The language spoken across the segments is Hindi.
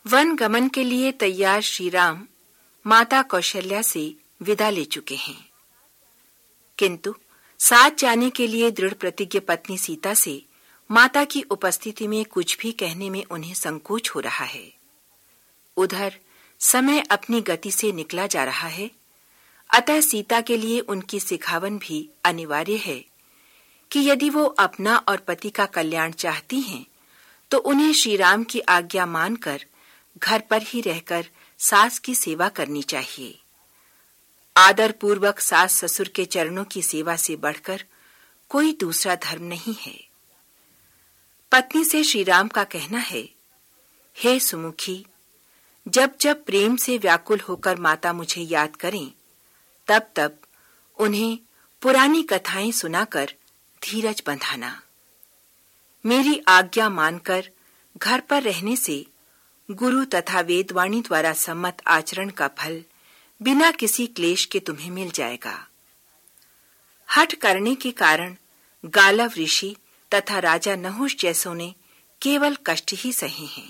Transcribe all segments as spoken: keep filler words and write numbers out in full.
वन गमन के लिए तैयार श्री राम माता कौशल्या से विदा ले चुके हैं, किंतु साथ जाने के लिए दृढ़ प्रतिज्ञ पत्नी सीता से माता की उपस्थिति में कुछ भी कहने में उन्हें संकोच हो रहा है। उधर समय अपनी गति से निकला जा रहा है, अतः सीता के लिए उनकी सिखावन भी अनिवार्य है कि यदि वो अपना और पति का कल्याण चाहती हैं, तो उन्हें श्री राम की आज्ञा मानकर घर पर ही रहकर सास की सेवा करनी चाहिए। आदर पूर्वक सास ससुर के चरणों की सेवा से बढ़कर कोई दूसरा धर्म नहीं है। पत्नी से श्री राम का कहना है, हे सुमुखी, जब जब प्रेम से व्याकुल होकर माता मुझे याद करें, तब तब उन्हें पुरानी कथाएं सुनाकर धीरज बंधाना। मेरी आज्ञा मानकर घर पर रहने से गुरु तथा वेदवाणी द्वारा सम्मत आचरण का फल बिना किसी क्लेश के तुम्हें मिल जाएगा। हठ करने के कारण गालव ऋषि तथा राजा नहुष जैसों ने केवल कष्ट ही सहे हैं,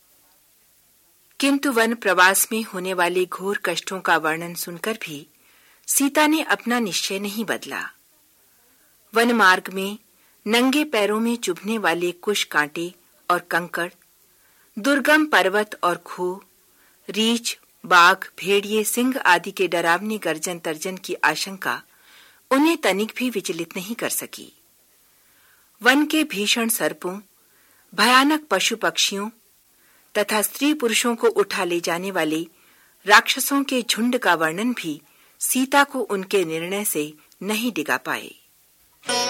किंतु वन प्रवास में होने वाले घोर कष्टों का वर्णन सुनकर भी सीता ने अपना निश्चय नहीं बदला। वन मार्ग में नंगे पैरों में चुभने वाले कुश कांटे और कंकड़, दुर्गम पर्वत और खो, रीछ, बाघ, भेड़िए, सिंह आदि के डरावनी गर्जन तर्जन की आशंका उन्हें तनिक भी विचलित नहीं कर सकी। वन के भीषण सर्पों, भयानक पशु पक्षियों तथा स्त्री पुरुषों को उठा ले जाने वाले राक्षसों के झुंड का वर्णन भी सीता को उनके निर्णय से नहीं डिगा पाए।